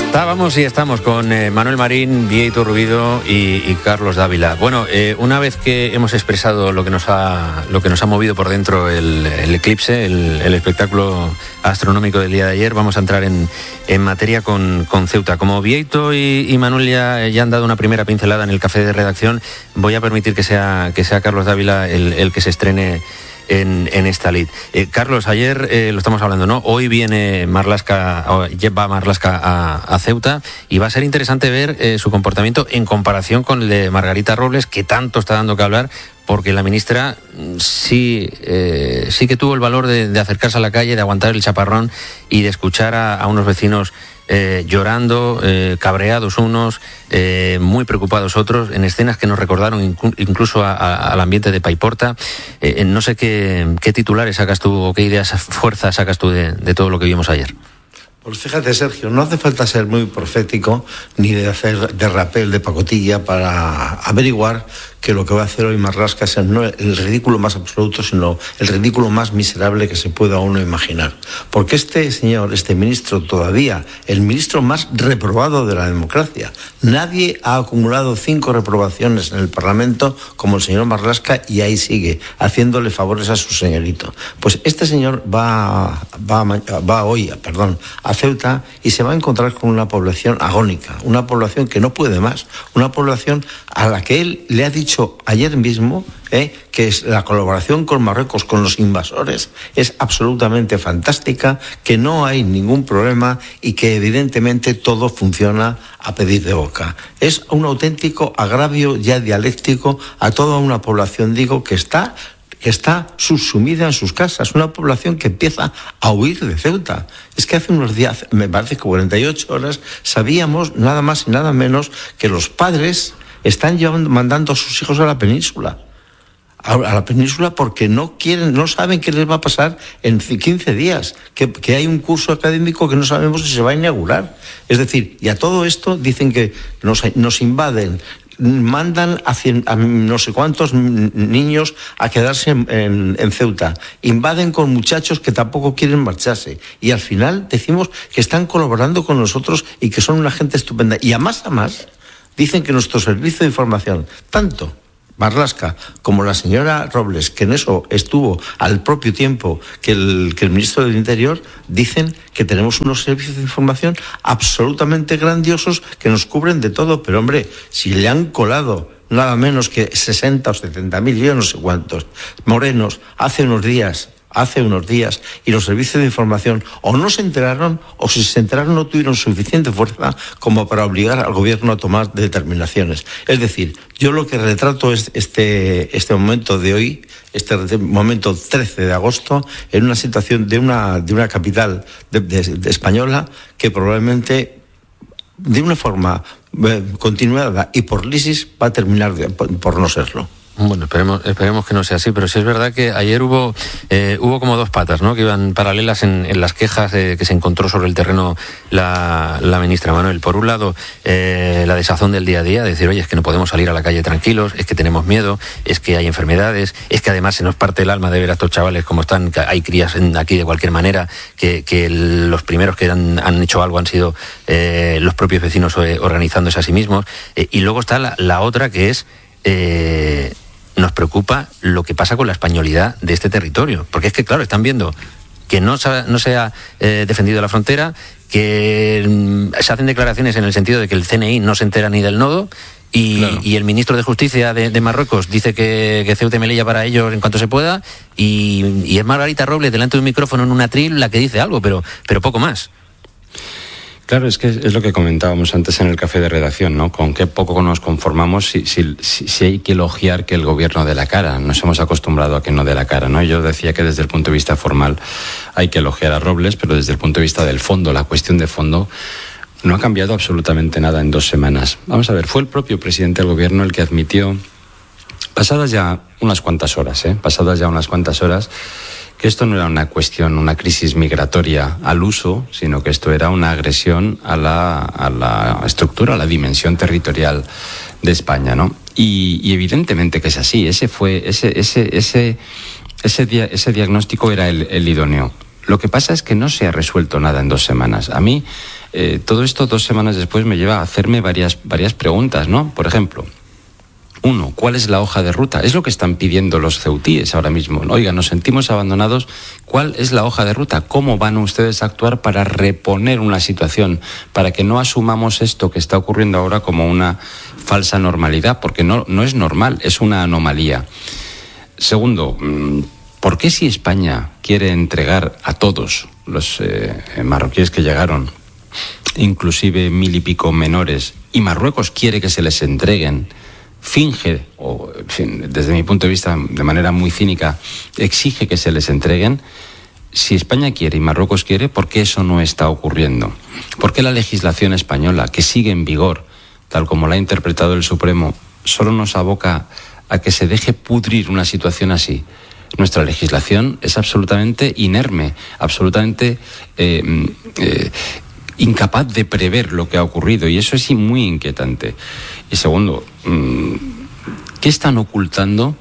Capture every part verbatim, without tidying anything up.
Estábamos y estamos con eh, Manuel Marín, Bieito Rubido y, y Carlos Dávila. Bueno, eh, una vez que hemos expresado lo que nos ha, lo que nos ha movido por dentro el, el eclipse, el, el espectáculo astronómico del día de ayer, vamos a entrar en, en materia con, con Ceuta. Como Bieito y, y Manuel ya, ya han dado una primera pincelada en el café de redacción, voy a permitir que sea, que sea Carlos Dávila el, el que se estrene En, en esta lid. Eh, Carlos, ayer eh, lo estamos hablando, ¿no? Hoy viene Marlaska, va Marlaska a, a Ceuta y va a ser interesante ver eh, su comportamiento en comparación con el de Margarita Robles, que tanto está dando que hablar, porque la ministra sí, eh, sí que tuvo el valor de, de acercarse a la calle, de aguantar el chaparrón y de escuchar a, a unos vecinos Eh, llorando, eh, cabreados unos, eh, muy preocupados otros, en escenas que nos recordaron incu- incluso a, a, al ambiente de Paiporta. Eh, no sé qué, qué titulares sacas tú o qué ideas, fuerzas sacas tú de, de todo lo que vimos ayer. Pues fíjate, Sergio, no hace falta ser muy profético ni de hacer de rapel, de pacotilla para averiguar que lo que va a hacer hoy Marlaska es no el ridículo más absoluto, sino el ridículo más miserable que se pueda uno imaginar. Porque este señor, este ministro, todavía, el ministro más reprobado de la democracia, nadie ha acumulado cinco reprobaciones en el Parlamento como el señor Marlaska, y ahí sigue, haciéndole favores a su señorito. Pues este señor va, va, va hoy, perdón, a Ceuta y se va a encontrar con una población agónica, una población que no puede más, una población a la que él le ha dicho ayer mismo eh, que es la colaboración con Marruecos, con los invasores, es absolutamente fantástica, que no hay ningún problema y que evidentemente todo funciona a pedir de boca. Es un auténtico agravio ya dialéctico a toda una población, digo, que está que está subsumida en sus casas, una población que empieza a huir de Ceuta. Es que hace unos días, me parece que cuarenta y ocho horas, sabíamos nada más y nada menos que los padres están llevando, mandando a sus hijos a la península. A, a la península porque no quieren, no saben qué les va a pasar en quince días, que, que hay un curso académico que no sabemos si se va a inaugurar. Es decir, y a todo esto dicen que nos, nos invaden, mandan a, cien, a no sé cuántos niños a quedarse en, en, en Ceuta, invaden con muchachos que tampoco quieren marcharse, y al final decimos que están colaborando con nosotros y que son una gente estupenda. Y a más a más dicen que nuestro servicio de información, tanto Marlaska como la señora Robles, que en eso estuvo al propio tiempo que el, que el ministro del Interior, dicen que tenemos unos servicios de información absolutamente grandiosos que nos cubren de todo. Pero hombre, si le han colado nada menos que sesenta o setenta mil, yo no sé cuántos, morenos hace unos días, hace unos días, y los servicios de información o no se enteraron, o si se enteraron no tuvieron suficiente fuerza como para obligar al gobierno a tomar determinaciones. Es decir, yo lo que retrato es este, este momento de hoy, este momento trece de agosto, en una situación de una, de una capital de, de, de española que probablemente de una forma eh, continuada y por lisis va a terminar de, por, por no serlo. Bueno, esperemos, esperemos que no sea así, pero sí es verdad que ayer hubo eh, hubo como dos patas, ¿no?, que iban paralelas en, en las quejas eh, que se encontró sobre el terreno la, la ministra Manuel. Por un lado, eh, la desazón del día a día, decir, oye, es que no podemos salir a la calle tranquilos, es que tenemos miedo, es que hay enfermedades, es que además se nos parte el alma de ver a estos chavales como están, que hay crías en, aquí de cualquier manera, que, que el, los primeros que han, han hecho algo han sido eh, los propios vecinos eh, organizándose a sí mismos. Eh, y luego está la, la otra, que es... Eh, nos preocupa lo que pasa con la españolidad de este territorio, porque es que, claro, están viendo que no se ha, no se ha eh, defendido la frontera, que mm, se hacen declaraciones en el sentido de que el C N I no se entera ni del nodo, y, claro. y el ministro de Justicia de, de Marruecos dice que, que Ceuta y Melilla para ellos en cuanto se pueda, y, y es Margarita Robles delante de un micrófono en un atril la que dice algo, pero, pero poco más. Claro, es que es lo que comentábamos antes en el café de redacción, ¿no? Con qué poco nos conformamos si, si, si, si hay que elogiar que el gobierno dé la cara. Nos hemos acostumbrado a que no dé la cara, ¿no? Yo decía que desde el punto de vista formal hay que elogiar a Robles, pero desde el punto de vista del fondo, la cuestión de fondo, no ha cambiado absolutamente nada en dos semanas. Vamos a ver, fue el propio presidente del gobierno el que admitió, pasadas ya unas cuantas horas, ¿eh? Pasadas ya unas cuantas horas, que esto no era una cuestión, una crisis migratoria al uso, sino que esto era una agresión a la, a la estructura, a la dimensión territorial de España, ¿no? Y, y evidentemente que es así. Ese fue, ese, ese, ese, ese, dia, ese diagnóstico era el, el idóneo. Lo que pasa es que no se ha resuelto nada en dos semanas. A mí, Eh, todo esto dos semanas después me lleva a hacerme varias, varias preguntas, ¿no? Por ejemplo, uno, ¿cuál es la hoja de ruta? Es lo que están pidiendo los ceutíes ahora mismo. Oiga, nos sentimos abandonados. ¿Cuál es la hoja de ruta? ¿Cómo van ustedes a actuar para reponer una situación? Para que no asumamos esto que está ocurriendo ahora como una falsa normalidad, porque no, no es normal, es una anomalía. Segundo, ¿por qué si España quiere entregar a todos los eh, marroquíes que llegaron, inclusive mil y pico menores, y Marruecos quiere que se les entreguen, finge, o en fin, desde mi punto de vista, de manera muy cínica, exige que se les entreguen? Si España quiere y Marruecos quiere, ¿por qué eso no está ocurriendo? ¿Por qué la legislación española, que sigue en vigor, tal como la ha interpretado el Supremo, solo nos aboca a que se deje pudrir una situación así? Nuestra legislación es absolutamente inerme, absolutamente eh, eh, incapaz de prever lo que ha ocurrido, y eso es muy inquietante. Y segundo, ¿qué están ocultando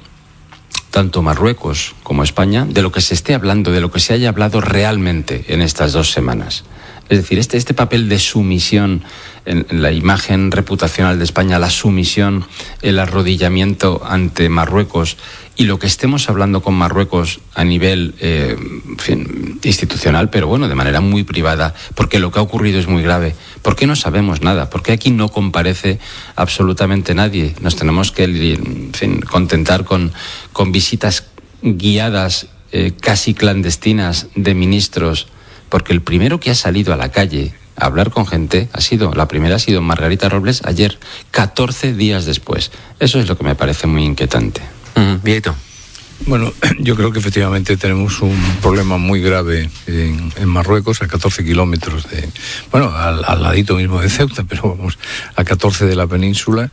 tanto Marruecos como España de lo que se esté hablando, de lo que se haya hablado realmente en estas dos semanas? Es decir, este, este papel de sumisión en, en la imagen reputacional de España, la sumisión, el arrodillamiento ante Marruecos, y lo que estemos hablando con Marruecos a nivel eh, en fin, institucional, pero bueno, de manera muy privada, porque lo que ha ocurrido es muy grave. ¿Por qué no sabemos nada? ¿Por qué aquí no comparece absolutamente nadie? Nos tenemos que en fin, contentar con, con visitas guiadas, eh, casi clandestinas, de ministros, porque el primero que ha salido a la calle a hablar con gente ha sido, la primera ha sido Margarita Robles ayer, catorce días después. Eso es lo que me parece muy inquietante. Mm, Vieito. Bueno, yo creo que efectivamente tenemos un problema muy grave en, en Marruecos, a catorce kilómetros de, bueno, al, al ladito mismo de Ceuta, pero vamos, a catorce de la península,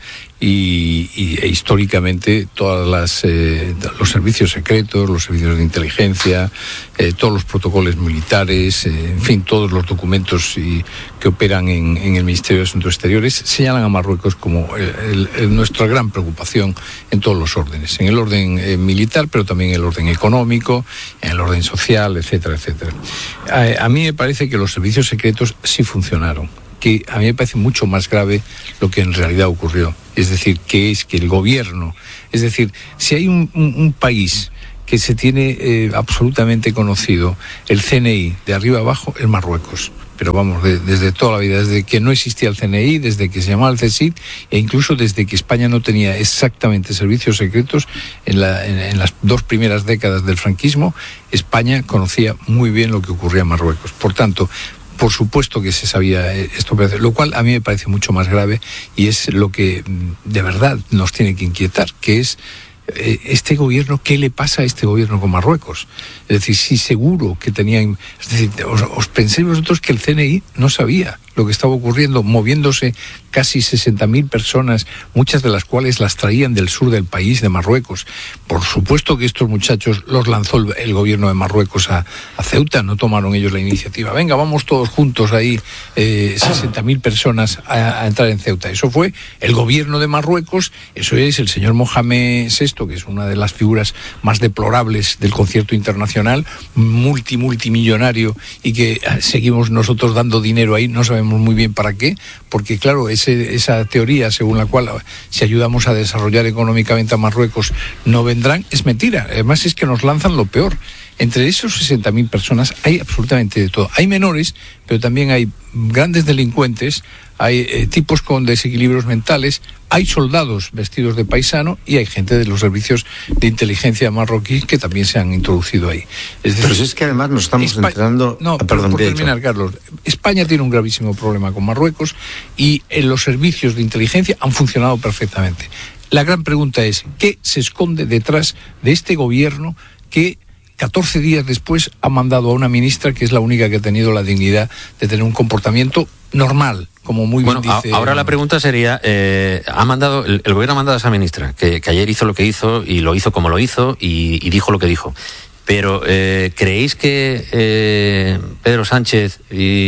y, y e históricamente todas las eh, los servicios secretos, los servicios de inteligencia, eh, todos los protocolos militares, eh, en fin, todos los documentos y, que operan en, en el Ministerio de Asuntos Exteriores señalan a Marruecos como el, el, el, nuestra gran preocupación en todos los órdenes, en el orden eh, militar, pero también en el orden económico, en el orden social, etcétera, etcétera. A, a mí me parece que los servicios secretos sí funcionaron, que a mí me parece mucho más grave lo que en realidad ocurrió. Es decir, que es que el gobierno, es decir, si hay un, un, un país que se tiene eh, absolutamente conocido, el C N I, de arriba abajo, es Marruecos. Pero vamos, de, desde toda la vida, desde que no existía el C N I, desde que se llamaba el C S I D, e incluso desde que España no tenía exactamente servicios secretos, en, la, en, en las dos primeras décadas del franquismo, España conocía muy bien lo que ocurría en Marruecos. Por tanto, por supuesto que se sabía esto, lo cual a mí me parece mucho más grave, y es lo que de verdad nos tiene que inquietar, que es este gobierno, ¿qué le pasa a este gobierno con Marruecos? Es decir, sí, seguro que tenían... Es decir, os, os penséis vosotros que el C N I no sabía lo que estaba ocurriendo, moviéndose casi sesenta mil personas, muchas de las cuales las traían del sur del país, de Marruecos. Por supuesto que estos muchachos los lanzó el, el gobierno de Marruecos a, a Ceuta, no tomaron ellos la iniciativa. Venga, vamos todos juntos ahí, eh, sesenta mil personas a, a entrar en Ceuta. Eso fue el gobierno de Marruecos, eso es el señor Mohamed sexto, que es una de las figuras más deplorables del concierto internacional, multi, multimillonario, y que seguimos nosotros dando dinero ahí, no sabemos muy bien para qué, porque claro, ese, esa teoría según la cual si ayudamos a desarrollar económicamente a Marruecos no vendrán, es mentira. Además es que nos lanzan lo peor. Entre esos sesenta mil personas hay absolutamente de todo. Hay menores, pero también hay grandes delincuentes, hay eh, tipos con desequilibrios mentales, hay soldados vestidos de paisano y hay gente de los servicios de inteligencia marroquí que también se han introducido ahí. Es decir, pero si es que además nos estamos Espa- enterando... No, ah, perdón, por terminar, Carlos, España tiene un gravísimo problema con Marruecos y en los servicios de inteligencia han funcionado perfectamente. La gran pregunta es, ¿qué se esconde detrás de este gobierno que catorce días después ha mandado a una ministra que es la única que ha tenido la dignidad de tener un comportamiento normal, como muy bien bueno, dice? Ahora la pregunta sería, eh, ha mandado el, el gobierno ha mandado a esa ministra, que, que ayer hizo lo que hizo y lo hizo como lo hizo y, y dijo lo que dijo. Pero, eh, ¿creéis que eh, Pedro Sánchez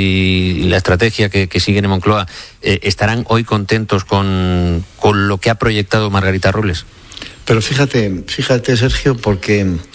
y la estrategia que, que siguen en Moncloa eh, estarán hoy contentos con, con lo que ha proyectado Margarita Robles? Pero fíjate, fíjate, Sergio, porque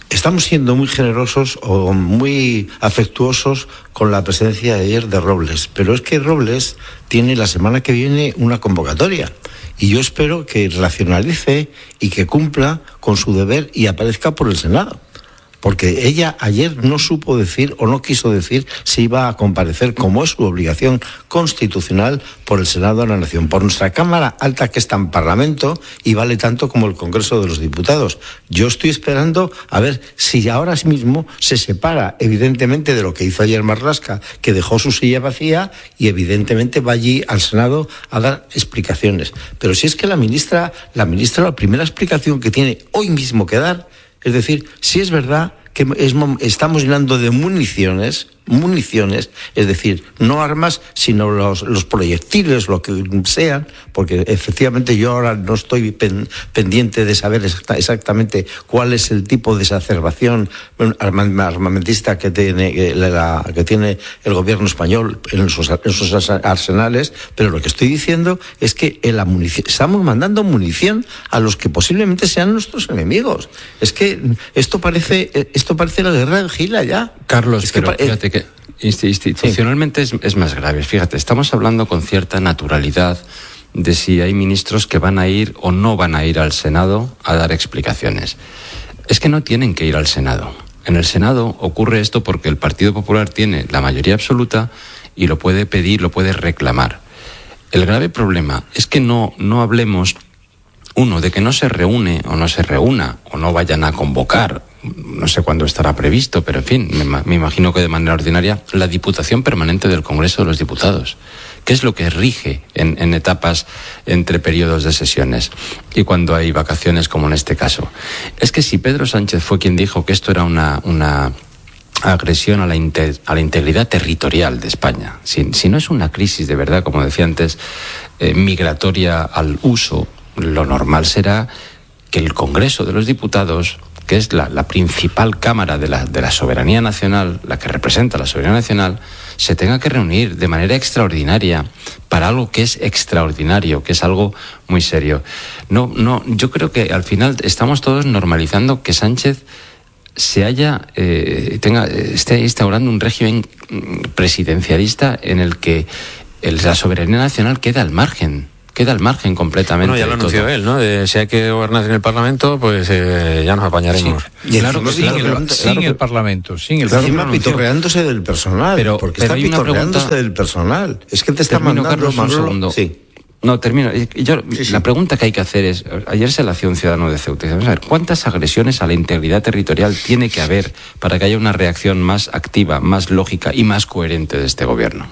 estamos siendo muy generosos o muy afectuosos con la presencia de ayer de Robles, pero es que Robles tiene la semana que viene una convocatoria y yo espero que racionalice y que cumpla con su deber y aparezca por el Senado. Porque ella ayer no supo decir o no quiso decir si iba a comparecer, como es su obligación constitucional, por el Senado de la Nación, por nuestra Cámara Alta, que está en Parlamento y vale tanto como el Congreso de los Diputados. Yo estoy esperando a ver si ahora mismo se separa, evidentemente, de lo que hizo ayer Marlaska, que dejó su silla vacía y evidentemente va allí al Senado a dar explicaciones. Pero si es que la ministra, la ministra, la primera explicación que tiene hoy mismo que dar, es decir, si es verdad que es, estamos llenando de municiones, municiones, es decir, no armas, sino los, los proyectiles, lo que sean, porque efectivamente yo ahora no estoy pen, pendiente de saber exacta, exactamente cuál es el tipo de exacerbación armamentista que tiene, la, que tiene el gobierno español en sus, en sus arsenales, pero lo que estoy diciendo es que en la munición, estamos mandando munición a los que posiblemente sean nuestros enemigos. Es que esto parece, esto parece la guerra de Gila ya. Carlos, es que pero fíjate que institucionalmente sí. es, es más grave. Fíjate, estamos hablando con cierta naturalidad de si hay ministros que van a ir o no van a ir al Senado a dar explicaciones. Es que no tienen que ir al Senado. En el Senado ocurre esto porque el Partido Popular tiene la mayoría absoluta y lo puede pedir, lo puede reclamar. El grave problema es que no, no hablemos, uno, de que no se reúne o no se reúna o no vayan a convocar, no sé cuándo estará previsto, pero en fin, me, me imagino que de manera ordinaria, la Diputación Permanente del Congreso de los Diputados, que es lo que rige en, en etapas entre periodos de sesiones y cuando hay vacaciones como en este caso. Es que si Pedro Sánchez fue quien dijo que esto era una, una agresión a la, inte, a la integridad territorial de España, si, si no es una crisis de verdad, como decía antes, eh, migratoria al uso, lo normal será que el Congreso de los Diputados, que es la, la principal cámara de la, de la soberanía nacional, la que representa la soberanía nacional, se tenga que reunir de manera extraordinaria para algo que es extraordinario, que es algo muy serio. No, no, yo creo que al final estamos todos normalizando que Sánchez se haya, eh, tenga, esté instaurando un régimen presidencialista en el que el, la soberanía nacional queda al margen. Queda al margen completamente. Bueno, ya lo anunció todo. él, ¿no? De, si hay que gobernar en el Parlamento, pues eh, ya nos apañaremos. Sí. Y claro, que sin, claro, el, claro, sin el Parlamento, sin el Encima pitorreándose del personal, pero, porque pero está pitorreándose pregunta, del personal. Es que te está termino, mandando Carlos, un segundo. Sí. No, termino. Yo, sí, sí. La pregunta que hay que hacer es, ayer se la hacía un ciudadano de Ceuta, vamos a ver, ¿cuántas agresiones a la integridad territorial tiene que haber para que haya una reacción más activa, más lógica y más coherente de este gobierno?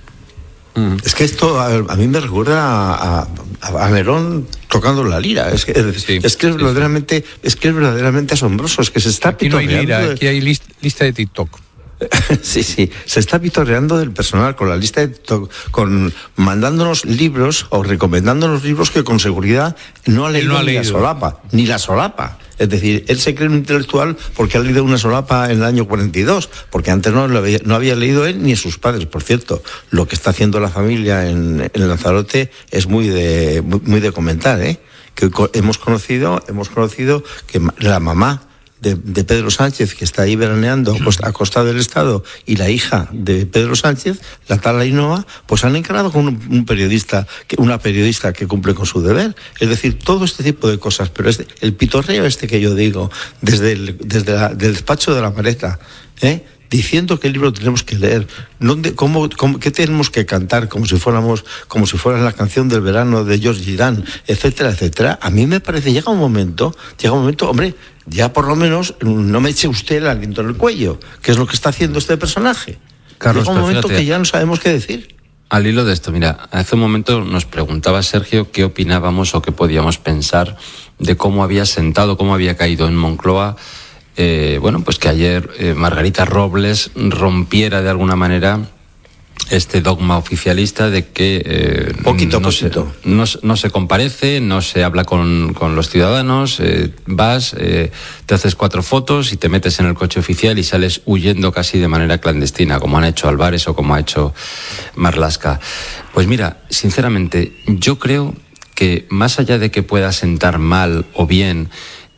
Es que esto a, a mí me recuerda a, a, a Nerón tocando la lira. Es que es, sí, es, que es, sí, verdaderamente, sí. es que es verdaderamente asombroso. Es que se está aquí no hay lira, de... aquí hay list, lista de TikTok. Sí, sí, se está pitorreando del personal con la lista de TikTok, con mandándonos libros o recomendándonos libros que con seguridad no ha leído, no ha leído. ni la solapa, ni la solapa. Es decir, él se cree un intelectual porque ha leído una solapa en el año cuarenta y dos, porque antes no, lo había, no había leído él ni sus padres. Por cierto, lo que está haciendo la familia en, en Lanzarote es muy de, muy, muy de comentar, ¿eh? Que hemos conocido, hemos conocido que la mamá De, de Pedro Sánchez, que está ahí veraneando a costa del Estado, y la hija de Pedro Sánchez, la tal Ainhoa, pues han encarado con un, un periodista, una periodista que cumple con su deber. Es decir, todo este tipo de cosas, pero este, el pitorreo este que yo digo, desde el desde la, del despacho de la maleta, ¿eh? diciendo qué libro tenemos que leer, dónde, cómo, cómo, qué tenemos que cantar, como si fuéramos, como si fuera la canción del verano de George Girán, etcétera, etcétera. A mí me parece, llega un momento, llega un momento, hombre, ya por lo menos no me eche usted el aliento en el cuello, que es lo que está haciendo este personaje. Carlos, llega un momento fíjate, que ya no sabemos qué decir. Al hilo de esto, mira, hace un momento nos preguntaba Sergio qué opinábamos o qué podíamos pensar de cómo había sentado, cómo había caído en Moncloa. Eh, bueno, pues que ayer eh, Margarita Robles rompiera de alguna manera este dogma oficialista de que eh, poquito, no, poquito. Se, no, no se comparece, no se habla con, con los ciudadanos, eh, vas, eh, te haces cuatro fotos y te metes en el coche oficial y sales huyendo casi de manera clandestina, como han hecho Álvarez o como ha hecho Marlaska. Pues mira, sinceramente, yo creo que más allá de que pueda sentar mal o bien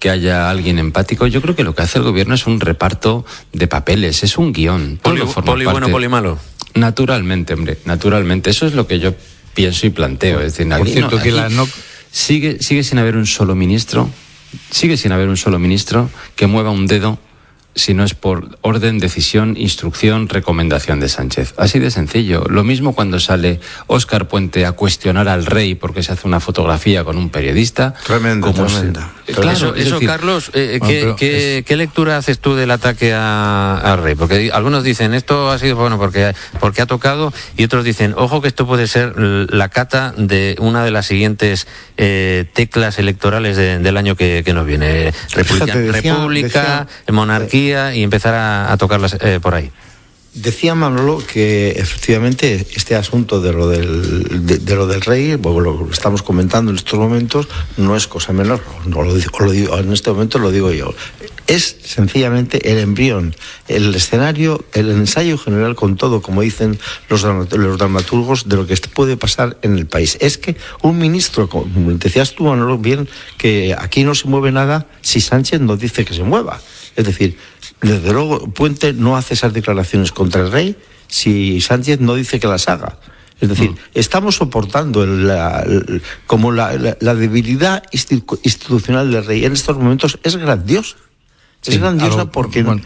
que haya alguien empático. Yo creo que lo que hace el gobierno es un reparto de papeles, es un guión. Poli, poli bueno, poli malo. Naturalmente, hombre, naturalmente. Eso es lo que yo pienso y planteo. Es decir, por cierto, no, que la no... sigue, sigue sin haber un solo ministro, sigue sin haber un solo ministro que mueva un dedo si no es por orden, decisión, instrucción, recomendación de Sánchez. Así de sencillo. Lo mismo cuando sale Óscar Puente a cuestionar al rey porque se hace una fotografía con un periodista. Tremendo, tremenda. Se... Claro, eso, eso decir... Carlos, eh, bueno, ¿qué, qué, es... ¿qué lectura haces tú del ataque al rey? Porque algunos dicen, esto ha sido bueno porque, porque ha tocado, y otros dicen, ojo que esto puede ser la cata de una de las siguientes eh, teclas electorales de, del año que, que nos viene. República, Fíjate, decía, República decía, monarquía, y empezar a, a tocarlas eh, por ahí. Decía Manolo que efectivamente este asunto de lo del, de, de lo del rey, lo que estamos comentando en estos momentos, no es cosa menor. No lo digo, lo digo, en este momento lo digo yo. Es sencillamente el embrión, el escenario, el ensayo general con todo, como dicen los, los dramaturgos, de lo que puede pasar en el país. Es que un ministro, como decías tú, Manolo, bien, que aquí no se mueve nada si Sánchez no dice que se mueva. Es decir, desde luego Puente no hace esas declaraciones contra el rey si Sánchez no dice que las haga. Es decir, mm. estamos soportando el, la, el, como la, la, la debilidad institucional del rey en estos momentos es grandiosa. Sí, es grandiosa lo, porque... Bueno,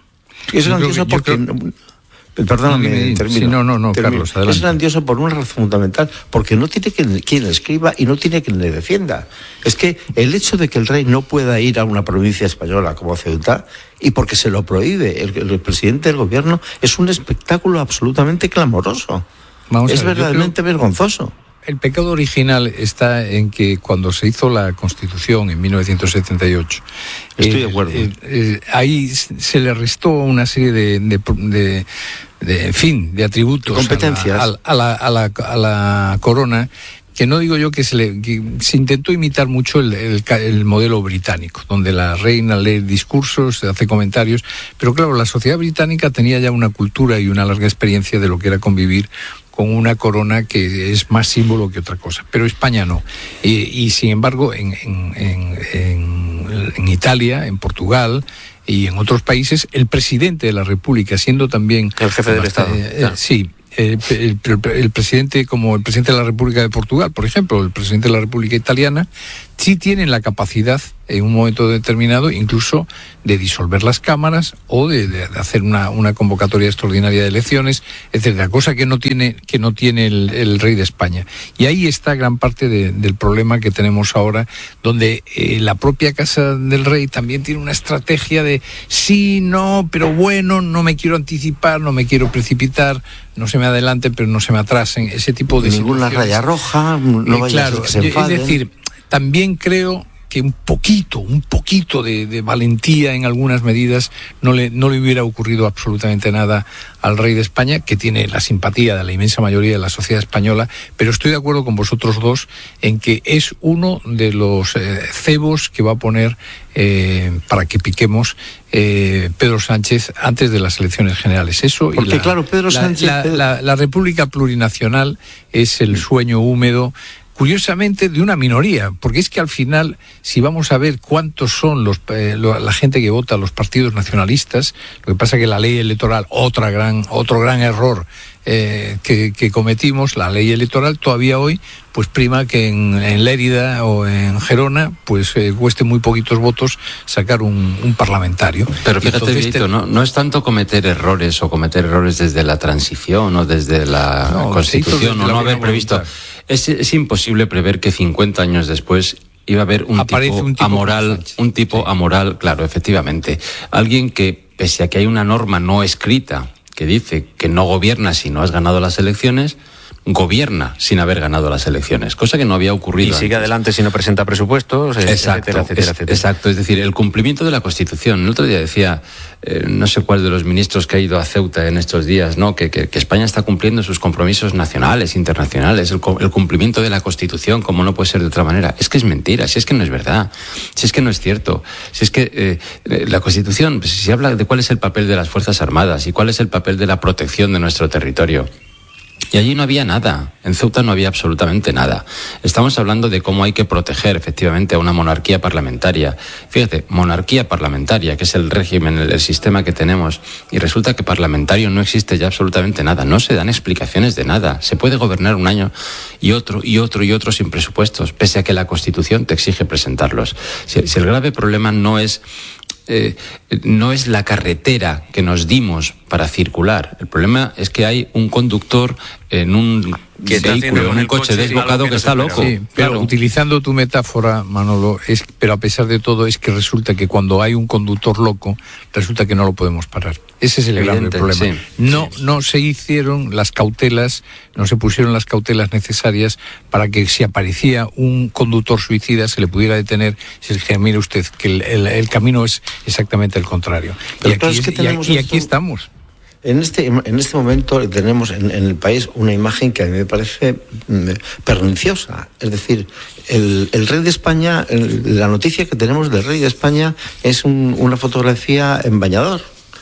es grandiosa que, porque... Creo... Perdóname, no, termino. Sí, no, no, no, termino. Carlos, adelante. Es grandioso por una razón fundamental, porque no tiene quien, quien le escriba y no tiene quien le defienda. Es que el hecho de que el rey no pueda ir a una provincia española como Ceuta, y porque se lo prohíbe el, el presidente del gobierno, es un espectáculo absolutamente clamoroso. Vamos es ver, verdaderamente creo... vergonzoso. El pecado original está en que cuando se hizo la Constitución en mil novecientos setenta y ocho, estoy eh, de acuerdo. Eh, eh, ahí se le restó una serie de, de, de, de en fin, de atributos, competencias a la, a la, a la, a la corona, que no digo yo que se le que se intentó imitar mucho el, el, el modelo británico, donde la reina lee discursos, hace comentarios, pero claro, la sociedad británica tenía ya una cultura y una larga experiencia de lo que era convivir con una corona que es más símbolo que otra cosa, pero España no. Y, y sin embargo, en, en, en, en Italia, en Portugal y en otros países, el presidente de la República, siendo también... El jefe del Estado. Eh, eh, sí. El, el, el presidente, como el presidente de la República de Portugal, por ejemplo, el presidente de la República Italiana, sí tienen la capacidad en un momento determinado incluso de disolver las cámaras o de, de hacer una, una convocatoria extraordinaria de elecciones, etcétera, cosa que no tiene que no tiene el, el rey de España. Y ahí está gran parte de, del problema que tenemos ahora, donde eh, la propia casa del rey también tiene una estrategia de sí, no, pero bueno, no me quiero anticipar, no me quiero precipitar, no se me adelanten, pero no se me atrasen, ese tipo de ninguna raya roja, no vaya claro, a ser que se enfaden. Es decir, también creo que un poquito, un poquito de, de valentía en algunas medidas no le, no le hubiera ocurrido absolutamente nada al rey de España, que tiene la simpatía de la inmensa mayoría de la sociedad española, pero estoy de acuerdo con vosotros dos en que es uno de los eh, cebos que va a poner eh, para que piquemos eh, Pedro Sánchez antes de las elecciones generales. Eso Porque y la, claro, Pedro Sánchez... La, la, la, la República Plurinacional es el sueño húmedo, curiosamente, de una minoría, porque es que al final, si vamos a ver cuántos son los eh, lo, la gente que vota a los partidos nacionalistas, lo que pasa es que la ley electoral, otra gran, otro gran error eh, que, que cometimos, la ley electoral todavía hoy, pues prima que en, en Lérida o en Gerona, pues eh, cueste muy poquitos votos sacar un, un parlamentario. Pero fíjate, Vito, te... no, no es tanto cometer errores o cometer errores desde la transición o desde la no, Constitución o no haber previsto... Es, es imposible prever que cincuenta años después iba a haber un tipo, un tipo amoral, un tipo sí. amoral, claro, efectivamente. Alguien que, pese a que hay una norma no escrita que dice que no gobierna si no has ganado las elecciones, gobierna sin haber ganado las elecciones, cosa que no había ocurrido. Y sigue antes. adelante si no presenta presupuestos, exacto, etcétera, etcétera, es, etcétera. Exacto, es decir, el cumplimiento de la Constitución. El otro día decía, eh, no sé cuál de los ministros que ha ido a Ceuta en estos días, ¿no? que, que, que España está cumpliendo sus compromisos nacionales, internacionales, el, el cumplimiento de la Constitución, como no puede ser de otra manera. Es que es mentira, si es que no es verdad, si es que no es cierto, si es que eh, la Constitución, pues, si habla de cuál es el papel de las Fuerzas Armadas y cuál es el papel de la protección de nuestro territorio. Y allí no había nada, en Ceuta no había absolutamente nada. Estamos hablando de cómo hay que proteger efectivamente a una monarquía parlamentaria. Fíjate, monarquía parlamentaria, que es el régimen, el, el sistema que tenemos, y resulta que parlamentario no existe ya absolutamente nada, no se dan explicaciones de nada. Se puede gobernar un año y otro y otro y otro sin presupuestos, pese a que la Constitución te exige presentarlos. Si, si el grave problema no es... Eh, no es la carretera que nos dimos para circular. El problema es que hay un conductor en un que vehículo, en un coche, coche desbocado que, que está loco. Sí, pero claro. Utilizando tu metáfora, Manolo, es, pero a pesar de todo es que resulta que cuando hay un conductor loco, resulta que no lo podemos parar. Ese es el Evidente, grave problema. Sí, no, sí. no se hicieron las cautelas, no se pusieron las cautelas necesarias para que si aparecía un conductor suicida se le pudiera detener. Se le dijera, mire usted, que el, el, el camino es exactamente el contrario. Pero y aquí, es que y aquí, y aquí estamos. En este, en este momento tenemos en, en el país una imagen que a mí me parece perniciosa. Es decir, el, el rey de España, el, la noticia que tenemos del rey de España es un, una fotografía en bañador,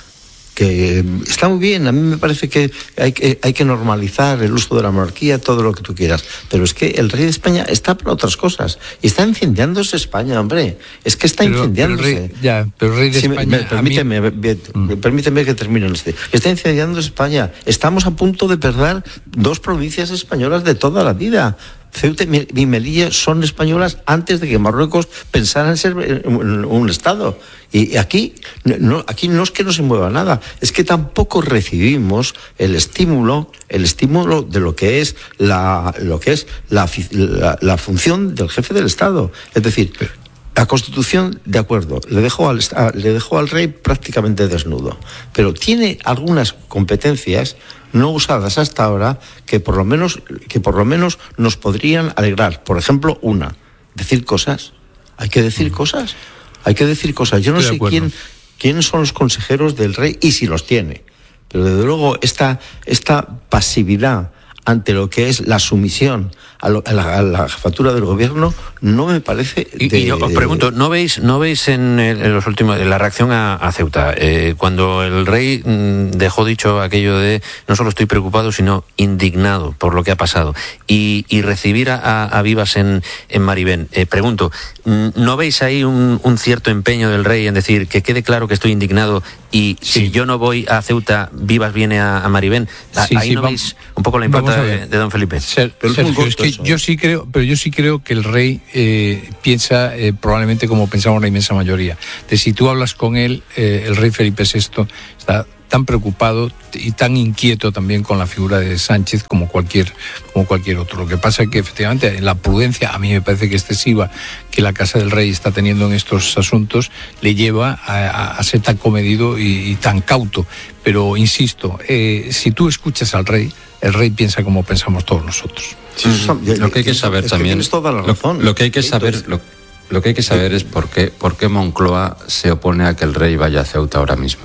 que está muy bien. A mí me parece que hay, que hay que normalizar el uso de la monarquía, todo lo que tú quieras, pero es que el rey de España está para otras cosas y está incendiándose España, hombre, es que está pero, incendiándose pero el rey, ya, pero el rey de sí, España me, permíteme, mí... me, permíteme que termine en este. Está incendiando España, estamos a punto de perder dos provincias españolas de toda la vida. Ceuta y Melilla son españolas antes de que Marruecos pensara en ser un, un Estado. Y aquí no, aquí no es que no se mueva nada, es que tampoco recibimos el estímulo, el estímulo de lo que es la, lo que es la, la, la función del jefe del Estado. Es decir, la Constitución, de acuerdo, le dejó al, le dejó al rey prácticamente desnudo, pero tiene algunas competencias no usadas hasta ahora que por lo menos que por lo menos nos podrían alegrar. Por ejemplo, una, decir cosas. Hay que decir mm. cosas. Hay que decir cosas. Yo no Estoy sé quién quiénes son los consejeros del rey y si los tiene. Pero desde luego esta esta pasividad ante lo que es la sumisión a, lo, a, la, a la jefatura del gobierno no me parece de, y, y os pregunto, ¿no veis no veis en, el, en los últimos en la reacción a, a Ceuta eh, cuando el rey mmm, dejó dicho aquello de no solo estoy preocupado sino indignado por lo que ha pasado y, y recibir a, a, a Vivas en, en Maribén? Eh, pregunto, ¿no veis ahí un, un cierto empeño del rey en decir que quede claro que estoy indignado y sí. si yo no voy a Ceuta, Vivas viene a, a Maribén? Sí, ahí sí, no vamos, veis un poco la impronta de, de don Felipe. Ser, pero Sergio, es que yo sí creo, pero yo sí creo que el rey eh, piensa eh, probablemente como pensamos la inmensa mayoría. De si tú hablas con él, eh, el rey Felipe sexto está tan preocupado y tan inquieto también con la figura de Sánchez como cualquier como cualquier otro. Lo que pasa es que efectivamente la prudencia, a mí me parece que excesiva, que la Casa del Rey está teniendo en estos asuntos, le lleva a, a ser tan comedido y, y tan cauto. Pero insisto, eh, si tú escuchas al rey, el rey piensa como pensamos todos nosotros. Sí, mm-hmm. Lo que hay que saber es también, que toda la razón. Lo, lo que hay que saber, lo, lo que hay que saber es por qué, por qué Moncloa se opone a que el rey vaya a Ceuta ahora mismo.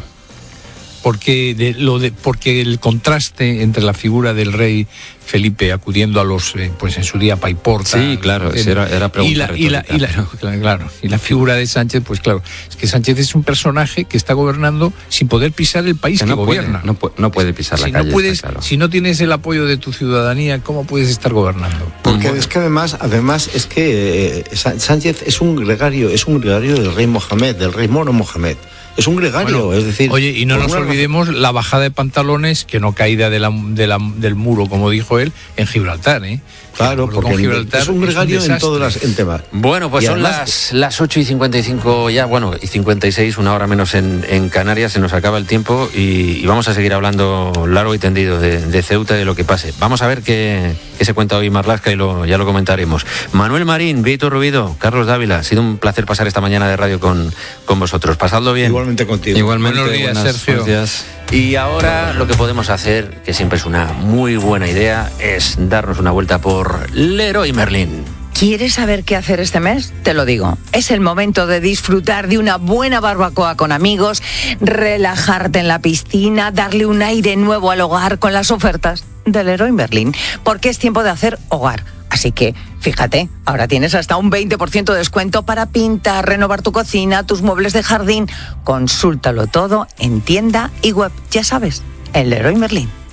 Porque de, lo de, porque el contraste entre la figura del rey Felipe acudiendo a los, eh, pues en su día Paiporta. Sí, claro, en, era, era pregunta y la, y la, y la, pero... claro, y la figura de Sánchez, pues claro, es que Sánchez es un personaje que está gobernando sin poder pisar el país que, que no gobierna. Puede, no, puede, no puede pisar la si calle. No puedes, claro. Si no tienes el apoyo de tu ciudadanía, ¿cómo puedes estar gobernando? Porque es que además, además es que eh, Sánchez es un gregario, es un gregario del rey Mohamed, del rey moro Mohamed. Es un gregario, bueno, es decir... Oye, y no nos olvidemos la bajada de pantalones, que no caída de la, de la, del muro, como dijo él, en Gibraltar, ¿eh? Claro, porque Gibraltar es un gregario en todas las en temas. Bueno, pues y son además, las, las ocho y cincuenta y cinco ya, bueno, y cincuenta y seis, una hora menos en, en Canarias, se nos acaba el tiempo y, y vamos a seguir hablando largo y tendido de, de Ceuta y de lo que pase. Vamos a ver qué, qué se cuenta hoy Marlaska y lo, ya lo comentaremos. Manuel Marín, Víctor Rubido, Carlos Dávila, ha sido un placer pasar esta mañana de radio con, con vosotros. Pasadlo bien. Igualmente contigo. Igualmente. Buenos días, buenas, Sergio. Buenos días. Y ahora lo que podemos hacer, que siempre es una muy buena idea, es darnos una vuelta por Leroy Merlin. ¿Quieres saber qué hacer este mes? Te lo digo. Es el momento de disfrutar de una buena barbacoa con amigos, relajarte en la piscina, darle un aire nuevo al hogar con las ofertas de Leroy Merlin, porque es tiempo de hacer hogar. Así que, fíjate, ahora tienes hasta un veinte por ciento de descuento para pintar, renovar tu cocina, tus muebles de jardín. Consúltalo todo en tienda y web, ya sabes, en Leroy Merlin.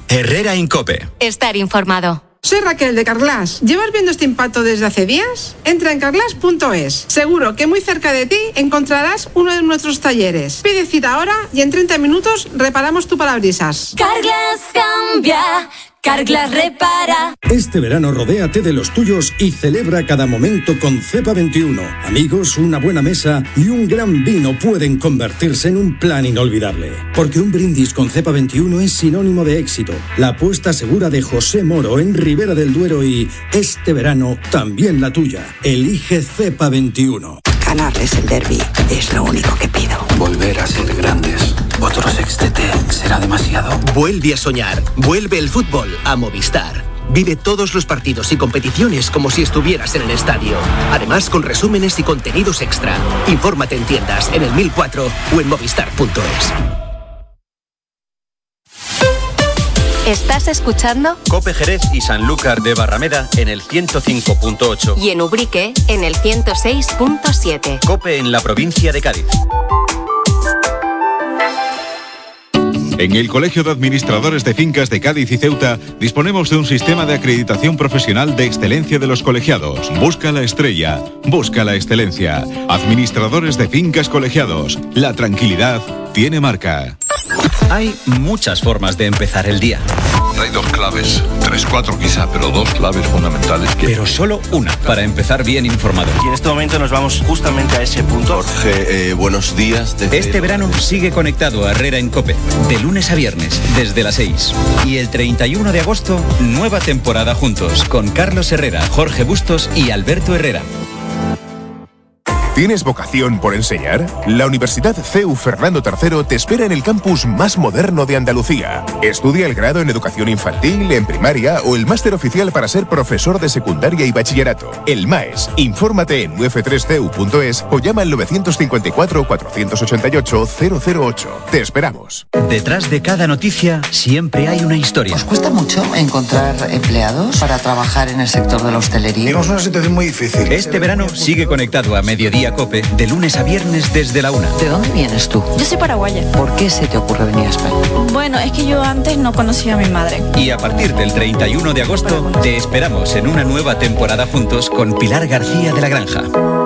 Herrera Incope. Estar informado. Soy Raquel de Carglass. ¿Llevas viendo este impacto desde hace días? Entra en carglass punto es. Seguro que muy cerca de ti encontrarás uno de nuestros talleres. Pide cita ahora y en treinta minutos reparamos tu parabrisas. Carglass cambia. Carglass repara. Este verano rodéate de los tuyos y celebra cada momento con Cepa veintiuno. Amigos, una buena mesa y un gran vino pueden convertirse en un plan inolvidable. Porque un brindis con Cepa veintiuno es sinónimo de éxito. La apuesta segura de José Moro en Ribera del Duero y este verano también la tuya. Elige Cepa veintiuno. Ganarles el derbi es lo único que pido. Volver a ser grandes. Otro sextete será demasiado. Vuelve a soñar. Vuelve el fútbol a Movistar. Vive todos los partidos y competiciones como si estuvieras en el estadio. Además, con resúmenes y contenidos extra. Infórmate en tiendas, en el mil cuatro o en movistar punto es. ¿Estás escuchando? Cope Jerez y Sanlúcar de Barrameda en el ciento cinco punto ocho. Y en Ubrique en el ciento seis punto siete. Cope en la provincia de Cádiz. En el Colegio de Administradores de Fincas de Cádiz y Ceuta disponemos de un sistema de acreditación profesional de excelencia de los colegiados. Busca la estrella, busca la excelencia. Administradores de Fincas Colegiados. La tranquilidad tiene marca. Hay muchas formas de empezar el día. Hay dos claves, tres, cuatro quizá, pero dos claves fundamentales. Que... Pero solo una para empezar bien informado. Y en este momento nos vamos justamente a ese punto. Jorge, eh, buenos días. Desde este verano sigue conectado a Herrera Incope, de lunes a viernes, desde las seis. Y el treinta y uno de agosto, nueva temporada juntos, con Carlos Herrera, Jorge Bustos y Alberto Herrera. ¿Tienes vocación por enseñar? La Universidad C E U Fernando tercero te espera en el campus más moderno de Andalucía. Estudia el grado en educación infantil, en primaria o el máster oficial para ser profesor de secundaria y bachillerato. El MAES. Infórmate en u f tres c u punto es o llama al nueve cinco cuatro, cuatro ocho ocho, cero cero ocho. Te esperamos. Detrás de cada noticia siempre hay una historia. ¿Os cuesta mucho encontrar empleados para trabajar en el sector de la hostelería? Tenemos una situación muy difícil. Este verano sigue conectado a Mediodía Cope de lunes a viernes desde la una. ¿De dónde vienes tú? Yo soy paraguaya. ¿Por qué se te ocurre venir a España? Bueno, es que yo antes no conocía a mi madre. Y a partir del treinta y uno de agosto te esperamos en una nueva temporada juntos con Pilar García de la Granja.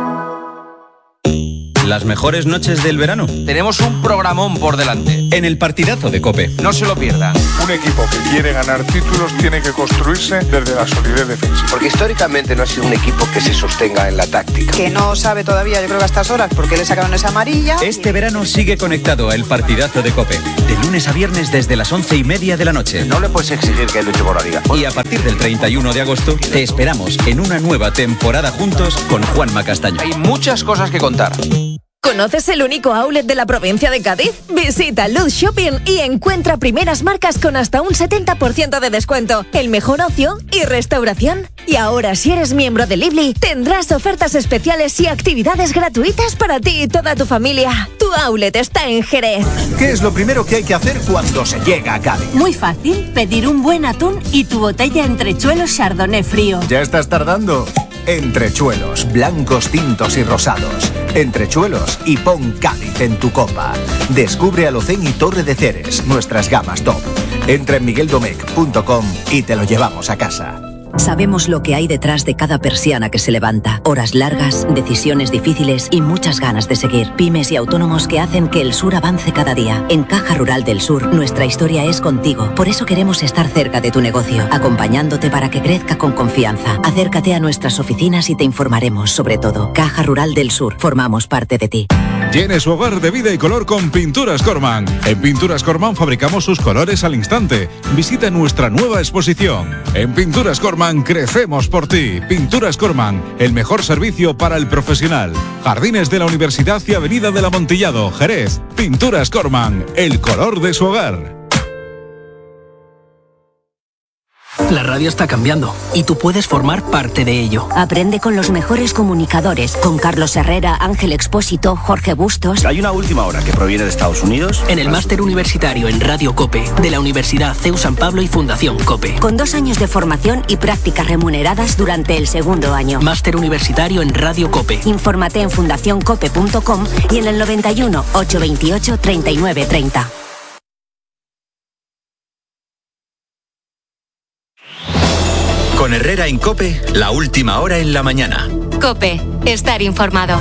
Las mejores noches del verano. Tenemos un programón por delante. En el partidazo de Cope. No se lo pierdan. Un equipo que quiere ganar títulos tiene que construirse desde la solidez defensiva. Porque históricamente no ha sido un equipo que se sostenga en la táctica. Que no sabe todavía, yo creo que a estas horas, porque le sacaron esa amarilla. Este verano sigue conectado a el partidazo de Cope. De lunes a viernes desde las once y media de la noche. No le puedes exigir que luche por la liga. Y a partir del treinta y uno de agosto te esperamos en una nueva temporada juntos con Juanma Castaño. Hay muchas cosas que contar. ¿Conoces el único outlet de la provincia de Cádiz? Visita Luz Shopping y encuentra primeras marcas con hasta un setenta por ciento de descuento, el mejor ocio y restauración. Y ahora, si eres miembro de Lively, tendrás ofertas especiales y actividades gratuitas para ti y toda tu familia. Tu outlet está en Jerez. ¿Qué es lo primero que hay que hacer cuando se llega a Cádiz? Muy fácil, pedir un buen atún y tu botella Entrechuelos Chardonnay frío. ¿Ya estás tardando? Entrechuelos, blancos, tintos y rosados. Entrechuelos y pon Cádiz en tu copa. Descubre Alocén y Torre de Ceres, nuestras gamas top. Entra en miguel domecq punto com y te lo llevamos a casa. Sabemos lo que hay detrás de cada persiana que se levanta. Horas largas, decisiones difíciles y muchas ganas de seguir. Pymes y autónomos que hacen que el sur avance cada día. En Caja Rural del Sur, nuestra historia es contigo. Por eso queremos estar cerca de tu negocio, acompañándote para que crezca con confianza. Acércate a nuestras oficinas y te informaremos sobre todo. Caja Rural del Sur, formamos parte de ti. Llene su hogar de vida y color con Pinturas Corman. En Pinturas Corman fabricamos sus colores al instante. Visita nuestra nueva exposición. En Pinturas Corman crecemos por ti. Pinturas Corman, el mejor servicio para el profesional. Jardines de la Universidad y Avenida del Amontillado, Jerez. Pinturas Corman, el color de su hogar. La radio está cambiando y tú puedes formar parte de ello. Aprende con los mejores comunicadores, con Carlos Herrera, Ángel Expósito, Jorge Bustos. Hay una última hora que proviene de Estados Unidos. En el máster universitario en Radio Cope, de la Universidad C E U San Pablo y Fundación Cope. Con dos años de formación y prácticas remuneradas durante el segundo año. Máster universitario en Radio Cope. Infórmate en fundación cope punto com y en el noventa y uno, ochocientos veintiocho, treinta y nueve treinta. Con Herrera en COPE, la última hora en la mañana. COPE, estar informado.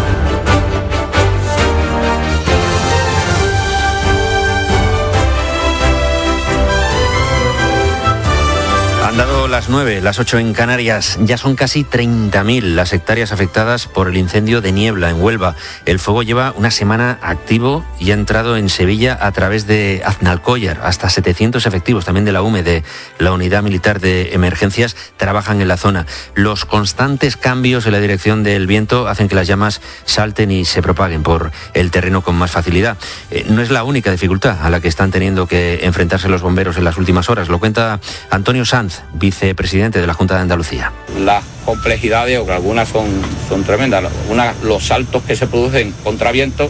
Han dado las nueve, las ocho en Canarias. Ya son casi treinta mil las hectáreas afectadas por el incendio de Niebla en Huelva. El fuego lleva una semana activo y ha entrado en Sevilla a través de Aznalcóllar. Hasta setecientos efectivos también de la U M E, de la Unidad Militar de Emergencias, trabajan en la zona. Los constantes cambios en la dirección del viento hacen que las llamas salten y se propaguen por el terreno con más facilidad. Eh, no es la única dificultad a la que están teniendo que enfrentarse los bomberos en las últimas horas. Lo cuenta Antonio Sanz, vicepresidente de la Junta de Andalucía. Las complejidades, o algunas son, son tremendas, una, los saltos que se producen contra viento,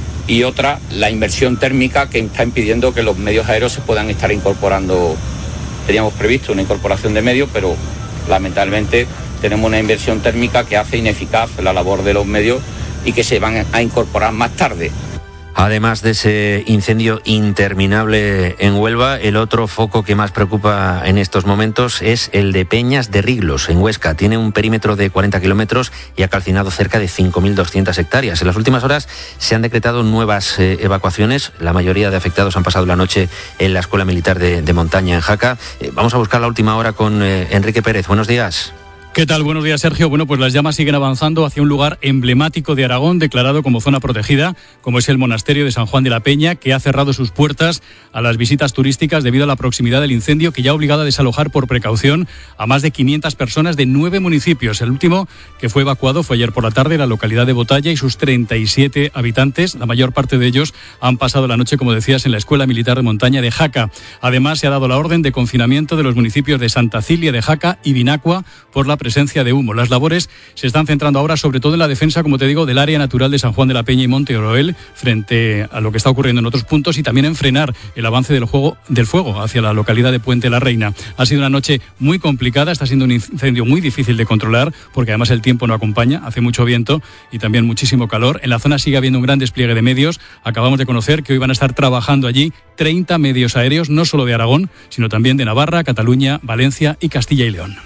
y otra, la inversión térmica que está impidiendo que los medios aéreos se puedan estar incorporando. Teníamos previsto una incorporación de medios, pero lamentablemente tenemos una inversión térmica que hace ineficaz la labor de los medios y que se van a incorporar más tarde. Además de ese incendio interminable en Huelva, el otro foco que más preocupa en estos momentos es el de Peñas de Riglos, en Huesca. Tiene un perímetro de cuarenta kilómetros y ha calcinado cerca de cinco mil doscientas hectáreas. En las últimas horas se han decretado nuevas eh, evacuaciones. La mayoría de afectados han pasado la noche en la Escuela Militar de, de Montaña, en Jaca. Eh, vamos a buscar la última hora con eh, Enrique Pérez. Buenos días. ¿Qué tal? Buenos días, Sergio. Bueno, pues las llamas siguen avanzando hacia un lugar emblemático de Aragón, declarado como zona protegida, como es el monasterio de San Juan de la Peña, que ha cerrado sus puertas a las visitas turísticas debido a la proximidad del incendio, que ya ha obligado a desalojar por precaución a más de quinientas personas de nueve municipios. El último que fue evacuado fue ayer por la tarde, la localidad de Botalla y sus treinta y siete habitantes. La mayor parte de ellos han pasado la noche, como decías, en la Escuela Militar de Montaña de Jaca. Además, se ha dado la orden de confinamiento de los municipios de Santa Cilia de Jaca y Vinacua por la presencia de humo. Las labores se están centrando ahora sobre todo en la defensa, como te digo, del área natural de San Juan de la Peña y Monte Oroel frente a lo que está ocurriendo en otros puntos, y también en frenar el avance del, juego, del fuego hacia la localidad de Puente la Reina. Ha sido una noche muy complicada, está siendo un incendio muy difícil de controlar porque además el tiempo no acompaña, hace mucho viento y también muchísimo calor. En la zona sigue habiendo un gran despliegue de medios. Acabamos de conocer que hoy van a estar trabajando allí treinta medios aéreos, no solo de Aragón, sino también de Navarra, Cataluña, Valencia y Castilla y León.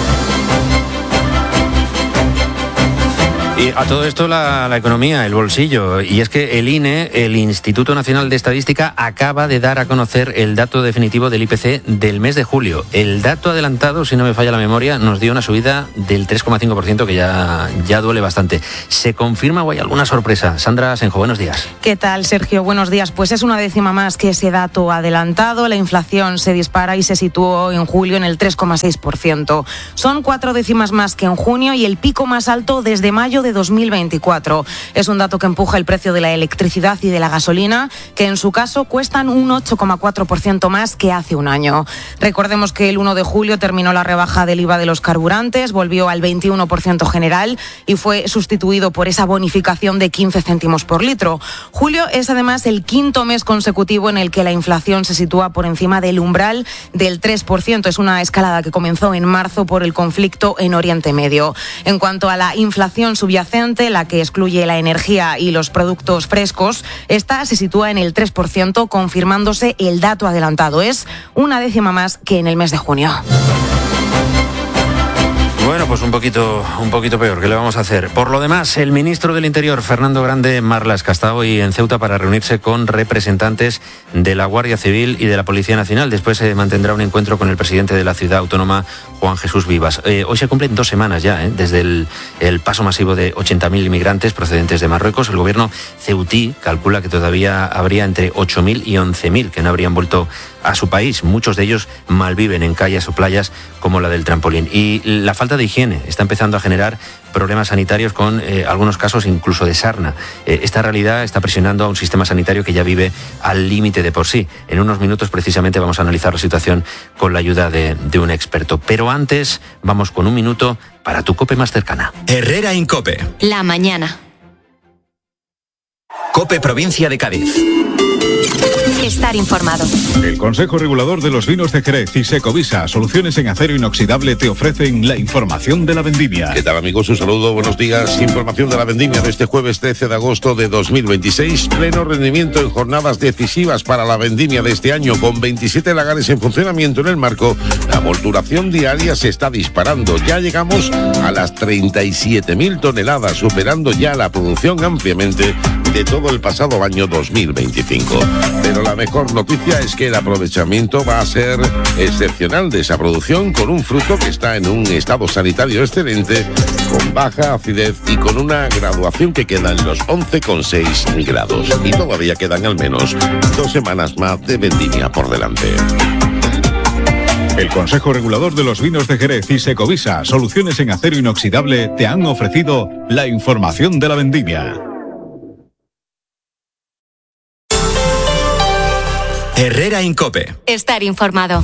Y a todo esto la, la economía, el bolsillo. Y es que el I N E, el Instituto Nacional de Estadística, acaba de dar a conocer el dato definitivo del I P C del mes de julio. El dato adelantado, si no me falla la memoria, nos dio una subida del tres coma cinco por ciento, que ya, ya duele bastante. ¿Se confirma o hay alguna sorpresa? Sandra Senjo, buenos días. ¿Qué tal, Sergio? Buenos días. Pues es una décima más que ese dato adelantado. La inflación se dispara y se situó en julio en el tres coma seis por ciento. Son cuatro décimas más que en junio y el pico más alto desde mayo de dos mil veinticuatro. Es un dato que empuja el precio de la electricidad y de la gasolina, que en su caso cuestan un ocho coma cuatro por ciento más que hace un año. Recordemos que el uno de julio terminó la rebaja del I V A de los carburantes, volvió al veintiuno por ciento general y fue sustituido por esa bonificación de quince céntimos por litro. Julio es además el quinto mes consecutivo en el que la inflación se sitúa por encima del umbral del tres por ciento. Es una escalada que comenzó en marzo por el conflicto en Oriente Medio. En cuanto a la inflación subyacente, la que excluye la energía y los productos frescos, esta se sitúa en el tres por ciento, confirmándose el dato adelantado. Es una décima más que en el mes de junio. Bueno, pues un poquito, un poquito peor. ¿Qué le vamos a hacer? Por lo demás, el ministro del Interior, Fernando Grande Marlaska, está hoy en Ceuta para reunirse con representantes de la Guardia Civil y de la Policía Nacional. Después se mantendrá un encuentro con el presidente de la ciudad autónoma, Juan Jesús Vivas. Eh, hoy se cumplen dos semanas ya, ¿eh? desde el, el paso masivo de ochenta mil inmigrantes procedentes de Marruecos. El gobierno ceutí calcula que todavía habría entre ocho mil y once mil que no habrían vuelto a su país. Muchos de ellos malviven en calles o playas como la del Trampolín. Y la falta de higiene está empezando a generar problemas sanitarios, con eh, algunos casos incluso de sarna. Eh, esta realidad está presionando a un sistema sanitario que ya vive al límite de por sí. En unos minutos precisamente vamos a analizar la situación con la ayuda de, de un experto. Pero antes vamos con un minuto para tu COPE más cercana. Herrera en COPE. La mañana. COPE Provincia de Cádiz. Estar informado. El Consejo Regulador de los Vinos de Jerez y Secovisa, soluciones en acero inoxidable, te ofrecen la información de la vendimia. ¿Qué tal, amigos? Un saludo, buenos días. Información de la vendimia de este jueves trece de agosto de dos mil veintiséis. Pleno rendimiento en jornadas decisivas para la vendimia de este año, con veintisiete lagares en funcionamiento en el marco. La molturación diaria se está disparando. Ya llegamos a las treinta y siete mil toneladas, superando ya la producción ampliamente de todo el pasado año dos mil veinticinco. Pero la mejor noticia es que el aprovechamiento va a ser excepcional de esa producción, con un fruto que está en un estado sanitario excelente, con baja acidez y con una graduación que queda en los once coma seis grados. Y todavía quedan al menos dos semanas más de vendimia por delante. El Consejo Regulador de los Vinos de Jerez y Secovisa, soluciones en acero inoxidable, te han ofrecido la información de la vendimia. Herrera Incope. Estar informado.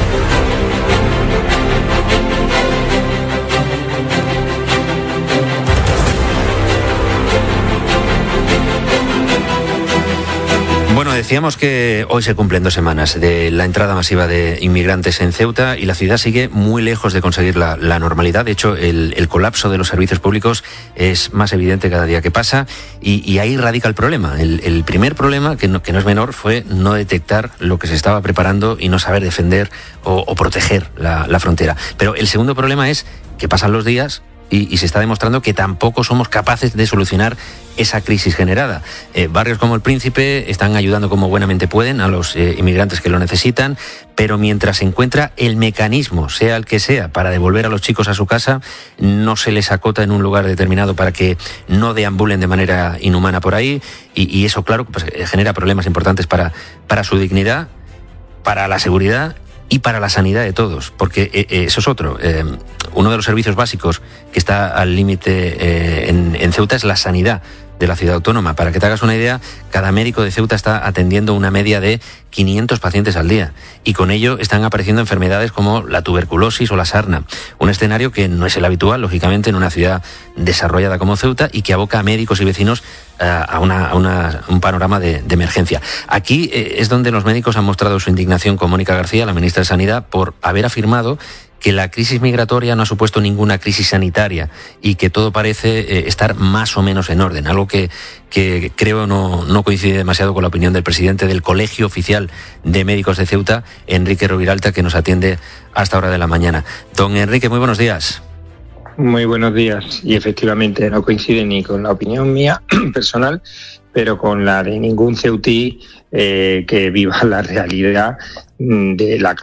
Bueno, decíamos que hoy se cumplen dos semanas de la entrada masiva de inmigrantes en Ceuta y la ciudad sigue muy lejos de conseguir la, la normalidad. De hecho, el, el colapso de los servicios públicos es más evidente cada día que pasa y, y ahí radica el problema. El, el primer problema, que no, que no es menor, fue no detectar lo que se estaba preparando y no saber defender o, o proteger la, la frontera. Pero el segundo problema es que pasan los días y, y se está demostrando que tampoco somos capaces de solucionar esa crisis generada. Eh, barrios como El Príncipe están ayudando como buenamente pueden a los eh, inmigrantes que lo necesitan, pero mientras se encuentra el mecanismo, sea el que sea, para devolver a los chicos a su casa, no se les acota en un lugar determinado para que no deambulen de manera inhumana por ahí, y, y eso, claro, pues, genera problemas importantes para, para su dignidad, para la seguridad y para la sanidad de todos, porque eh, eso es otro. Eh, uno de los servicios básicos que está al límite eh, en, en Ceuta es la sanidad de la ciudad autónoma. Para que te hagas una idea, cada médico de Ceuta está atendiendo una media de quinientos pacientes al día y con ello están apareciendo enfermedades como la tuberculosis o la sarna, un escenario que no es el habitual, lógicamente, en una ciudad desarrollada como Ceuta y que aboca a médicos y vecinos uh, a, una, a una, un panorama de, de emergencia. Aquí eh, es donde los médicos han mostrado su indignación con Mónica García, la ministra de Sanidad, por haber afirmado que la crisis migratoria no ha supuesto ninguna crisis sanitaria y que todo parece eh, estar más o menos en orden, algo que, que creo no, no coincide demasiado con la opinión del presidente del Colegio Oficial de Médicos de Ceuta, Enrique Roviralta, que nos atiende hasta hora de la mañana. Don Enrique, muy buenos días. Muy buenos días, y efectivamente no coincide ni con la opinión mía personal, pero con la de ningún ceutí eh, que viva la realidad de la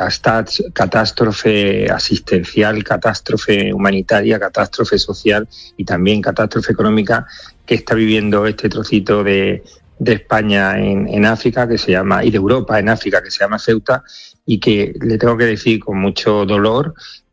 catástrofe asistencial, catástrofe humanitaria, catástrofe social y también catástrofe económica que está viviendo este trocito de, de España en, en África, que se llama, y de Europa en África, que se llama Ceuta, y que le tengo que decir con mucho dolor